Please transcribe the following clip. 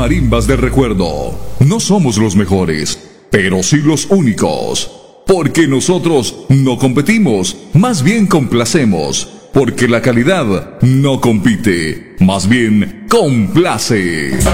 Marimbas del Recuerdo. No somos los mejores, pero sí los únicos. Porque nosotros no competimos, más bien complacemos. Porque la calidad no compite, más bien complace.